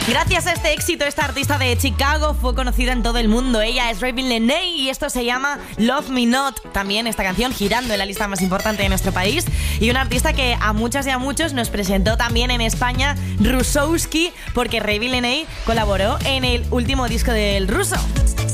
Gracias a este éxito, esta artista de Chicago fue conocida en todo el mundo. Ella es Ravyn Lenae y esto se llama Love Me Not. También esta canción girando en la lista más importante de nuestro país. Y una artista que a muchas y a muchos nos presentó también en España, Rusowski, porque Ravyn Lenae colaboró en el último disco del ruso.